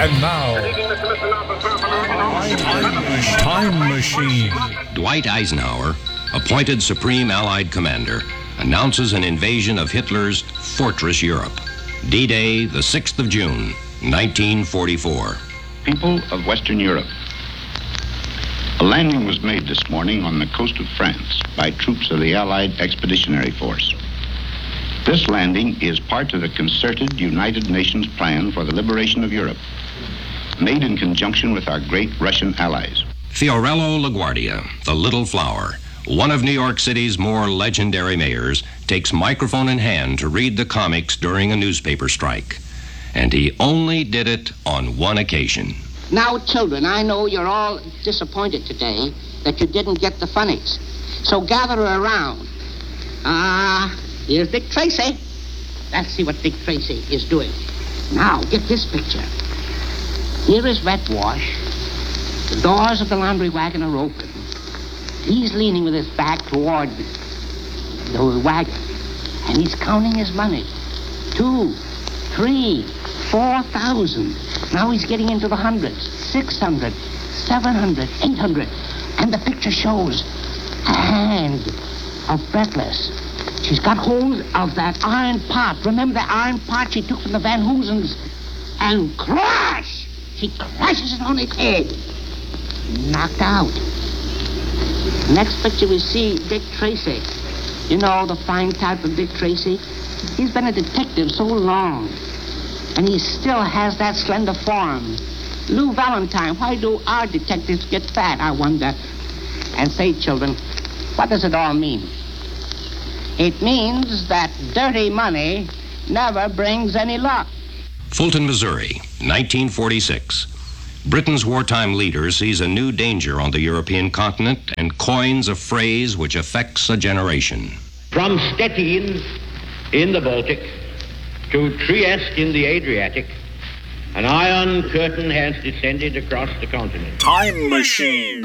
And now, Time Machine. Dwight Eisenhower, appointed Supreme Allied Commander, announces an invasion of Hitler's Fortress Europe. D-Day, the 6th of June, 1944. People of Western Europe. A landing was made this morning on the coast of France by troops of the Allied Expeditionary Force. This landing is part of the concerted United Nations plan for the liberation of Europe, made in conjunction with our great Russian allies. Fiorello LaGuardia, the Little Flower, one of New York City's more legendary mayors, takes microphone in hand to read the comics during a newspaper strike. And he only did it on one occasion. Now, children, I know you're all disappointed today that you didn't get the funnies. So gather around. Here's Dick Tracy. Let's see what Dick Tracy is doing. Now, get this picture. Here is Wet Wash. The doors of the laundry wagon are open. He's leaning with his back toward the wagon, and he's counting his money. 2, 3, 4,000. Now he's getting into the hundreds. 600, 700, 800. And the picture shows a hand of Breathless. She's got hold of that iron pot. Remember the iron pot she took from the Van Hoosens? And crash! She crashes it on his head. Knocked out. Next picture we see Dick Tracy. You know, the fine type of Dick Tracy? He's been a detective so long. And he still has that slender form. Lou Valentine, why do our detectives get fat, I wonder? And say, children, what does it all mean? It means that dirty money never brings any luck. Fulton, Missouri, 1946. Britain's wartime leader sees a new danger on the European continent and coins a phrase which affects a generation. From Stettin in the Baltic to Trieste in the Adriatic, an iron curtain has descended across the continent. Time Machine.